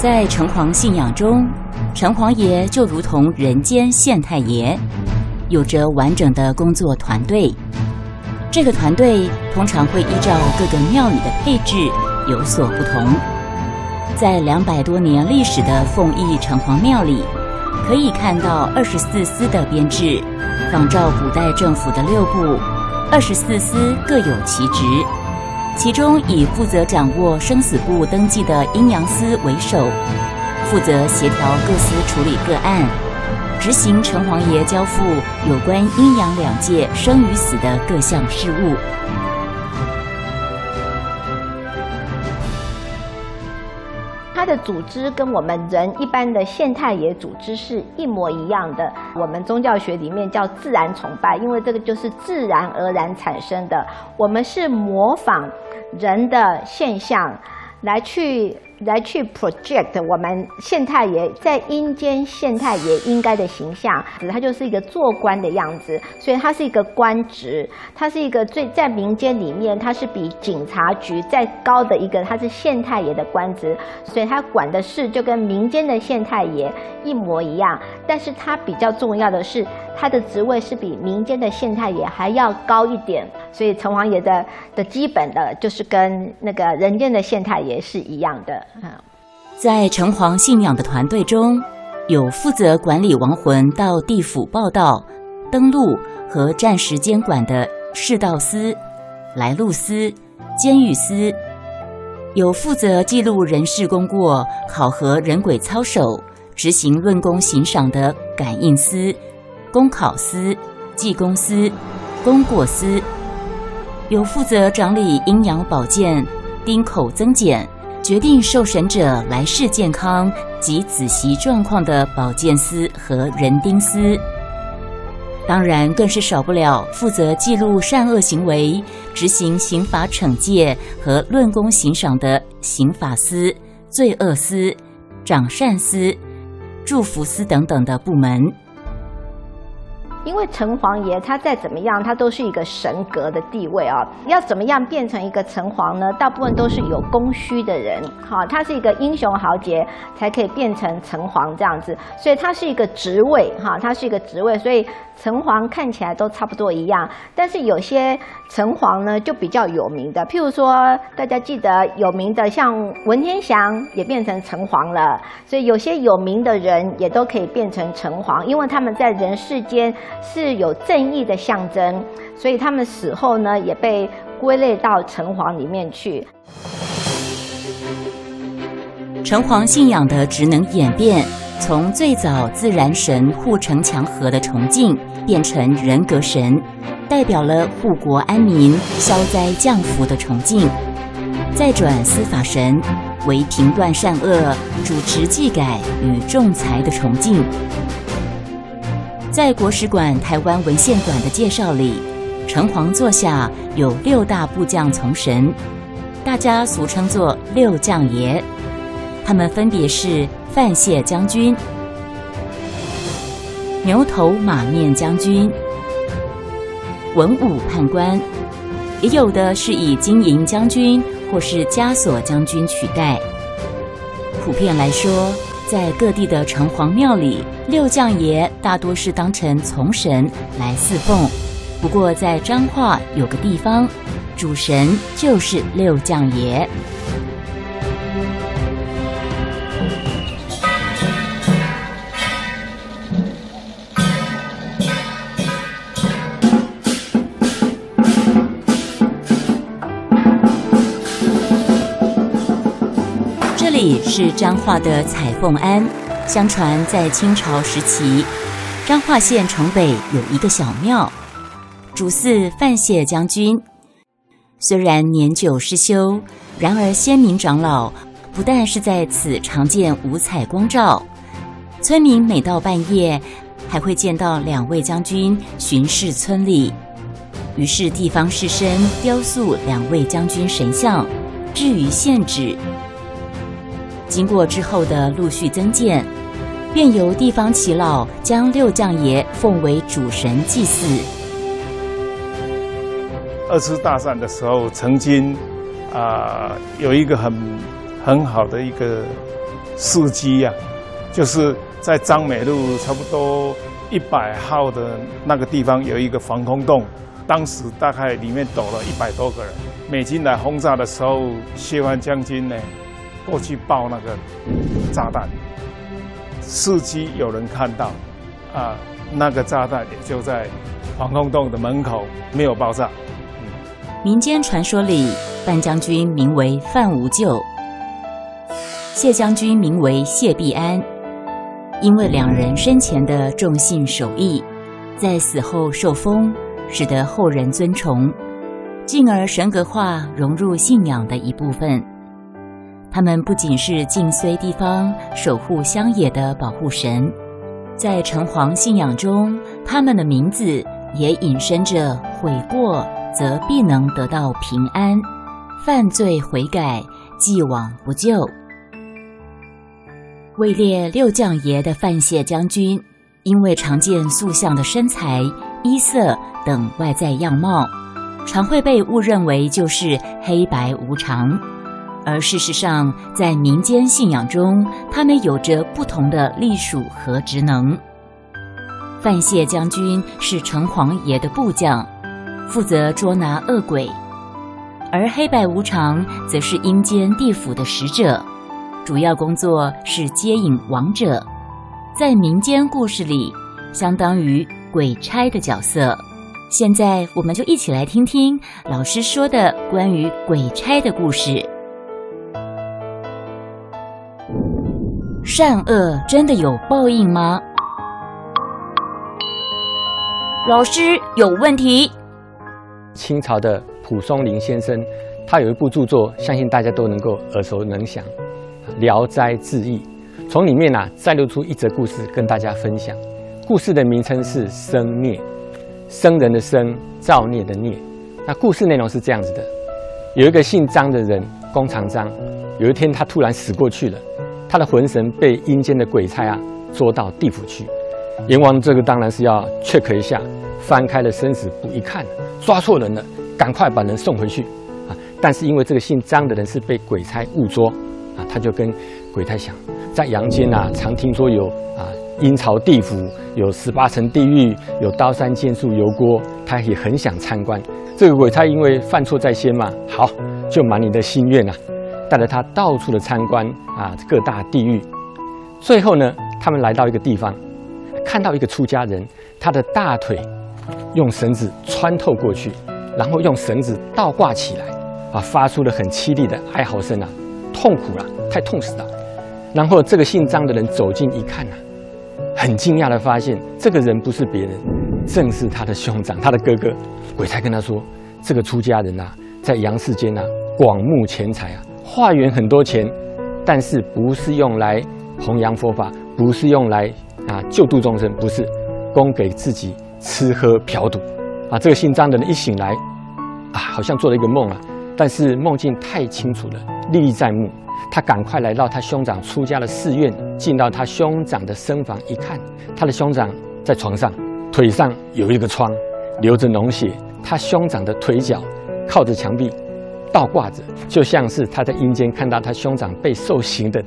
在城隍信仰中，城隍爷就如同人间县太爷，有着完整的工作团队。这个团队通常会依照各个庙宇的配置有所不同。在200多年历史的凤义城隍庙里，可以看到24司的编制，仿照古代政府的6部，24司各有其职。其中以负责掌握生死簿登记的阴阳司为首，负责协调各司处理个案，执行城隍爷交付有关阴阳两界生与死的各项事务。 它的组织跟我们人一般的县太爷组织是一模一样的。我们宗教学里面叫自然崇拜，因为这个就是自然而然产生的。我们是模仿人的现象来去 project 我们县太爷在阴间县太爷应该的形象，它就是一个做官的样子，所以它是一个官职，它是一个在民间里面，它是比警察局再高的一个，它是县太爷的官职，所以它管的事就跟民间的县太爷一模一样，但是它比较重要的是，它的职位是比民间的县太爷还要高一点，所以城隍爷的基本的就是跟那个人间的县太爷是一样的。 在城隍信仰的团队中，有负责管理亡魂到地府报到、登录和暂时监管的世道司、来路司、监狱司，有负责记录人事功过、考核人鬼操守、执行论功行赏的感应司、公考司、技工司、功过司，有负责掌理阴阳保健、丁口增减、决定受审者来世健康及子息状况的保健司和人丁司，当然更是少不了负责记录善恶行为、执行刑法惩戒和论功行赏的刑法司、罪恶司、掌善司、祝福司等等的部门。 因为城隍爷他再怎么样，他都是一个神格的地位啊。要怎么样变成一个城隍呢？大部分都是有供需的人，他是一个英雄豪杰才可以变成城隍这样子，所以他是一个职位，他是一个职位，所以城隍看起来都差不多一样。但是有些城隍呢就比较有名的，譬如说大家记得有名的像文天祥也变成城隍了，所以有些有名的人也都可以变成城隍，因为他们在人世间是有正义的象征，所以他们死后呢也被归类到城隍里面去。 城隍信仰的职能演变，从最早自然神护城墙河的崇敬，变成人格神，代表了护国安民、消灾降福的崇敬；再转司法神，为评断善恶、主持纪改与仲裁的崇敬。在国史馆台湾文献馆的介绍里，城隍座下有6大部将从神，大家俗称作6将爷。他们分别是范谢将军、牛头马面将军、文武判官，也有的是以金银将军或是枷锁将军取代。普遍来说，在各地的城隍庙里，6将爷大多是当成从神来侍奉。不过在彰化有个地方，主神就是6将爷。这里是彰化的彩凤庵，相传在清朝时期，彰化县城北有一个小庙，主祀范谢将军。虽然年久失修，然而先民长老不但是在此常见五彩光照，村民每到半夜还会见到2位将军巡视村里。于是地方士绅雕塑2位将军神像，置于县址。经过之后的陆续增建，便由地方耆老将6将爷奉为主神祭祀。 2次大战的时候，曾经有一个很好的一个司机呀，就是在彰美路差不多100号的那个地方有一个防空洞，当时大概里面躲了100多个人。美军来轰炸的时候，谢万将军呢过去爆那个炸弹，司机有人看到，那个炸弹也就在防空洞的门口，没有爆炸。 民间传说里，范将军名为范无咎，谢将军名为谢必安，因为两人生前的重信守义，在死后受封，使得后人尊崇，进而神格化，融入信仰的一部分。他们不仅是晋绥地方守护乡野的保护神，在城隍信仰中，他们的名字也引申着悔过则必能得到平安，犯罪悔改，既往不咎。位列6将爷的范谢将军，因为常见塑像的身材、衣色等外在样貌，常会被误认为就是黑白无常，而事实上，在民间信仰中，他们有着不同的隶属和职能。范谢将军是城隍爷的部将，负责捉拿恶鬼，而黑白无常则是阴间地府的使者，主要工作是接引亡者，在民间故事里相当于鬼差的角色。现在我们就一起来听听老师说的关于鬼差的故事。善恶真的有报应吗？老师有问题。 清朝的蒲松龄先生，他有一部著作，相信大家都能够耳熟能详，《聊斋志异》。从里面摘录出一则故事跟大家分享。故事的名称是生孽，生人的生，造孽的孽。那故事内容是这样子的：有一个姓张的人，弓长张，有一天他突然死过去了，他的魂神被阴间的鬼差捉到地府去。阎王这个当然是要 check 一下，翻开了生死簿一看，抓错人了，赶快把人送回去但是因为这个姓张的人是被鬼差误捉他就跟鬼差想，在阳间常听说有阴曹地府，有18层地狱，有刀山剑树油锅，他也很想参观。这个鬼差因为犯错在先嘛，好，就满你的心愿带着他到处的参观各大地狱。最后呢，他们来到一个地方，看到一个出家人，他的大腿用绳子穿透过去，然后用绳子倒挂起来发出了很凄厉的哀嚎声痛苦了，太痛死了。然后这个姓张的人走近一看很惊讶的发现，这个人不是别人，正是他的兄长，他的哥哥。鬼差跟他说，这个出家人在阳世间广募钱财化缘很多钱，但是不是用来弘扬佛法，不是用来救度众生，不是供给自己吃喝嫖赌这个姓张的人一醒来好像做了一个梦但是梦境太清楚了，历历在目。他赶快来到他兄长出家的寺院，进到他兄长的僧房一看，他的兄长在床上，腿上有一个疮，流着脓血，他兄长的腿脚靠着墙壁倒挂着，就像是他在阴间看到他兄长被受刑的